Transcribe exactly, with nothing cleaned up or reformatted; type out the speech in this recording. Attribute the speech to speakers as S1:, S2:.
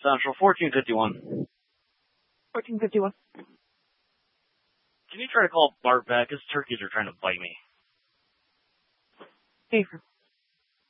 S1: Central, fourteen fifty-one.
S2: fourteen fifty-one.
S1: Can you try to call Bart back? His turkeys are trying to bite me.
S2: Hey,